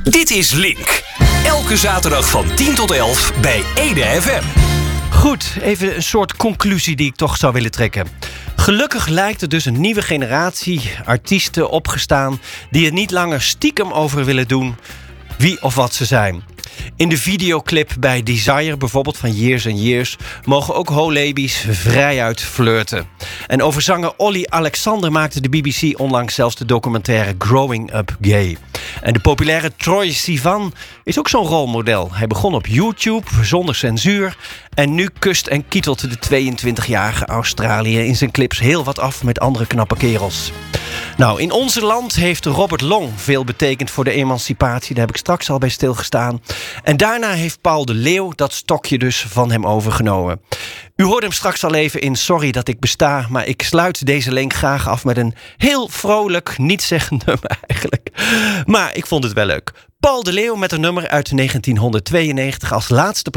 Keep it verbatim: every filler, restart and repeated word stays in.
Dit is Link. Elke zaterdag van tien tot elf bij Ede F M. Goed, even een soort conclusie die ik toch zou willen trekken. Gelukkig lijkt er dus een nieuwe generatie artiesten opgestaan die het niet langer stiekem over willen doen wie of wat ze zijn. In de videoclip bij Desire, bijvoorbeeld van Years and Years, mogen ook ho-labies vrijuit flirten. En over zanger Olly Alexander maakte de B B C onlangs zelfs de documentaire Growing Up Gay. En de populaire Troye Sivan is ook zo'n rolmodel. Hij begon op YouTube zonder censuur en nu kust en kietelt de tweeëntwintigjarige Australiër in zijn clips heel wat af met andere knappe kerels. Nou, in ons land heeft Robert Long veel betekend voor de emancipatie. Daar heb ik straks al bij stilgestaan. En daarna heeft Paul de Leeuw dat stokje dus van hem overgenomen. U hoorde hem straks al even in Sorry dat ik besta, maar ik sluit deze link graag af met een heel vrolijk, nietszeggend nummer eigenlijk. Maar ik vond het wel leuk. Paul de Leeuw met een nummer uit negentien tweeënnegentig als laatste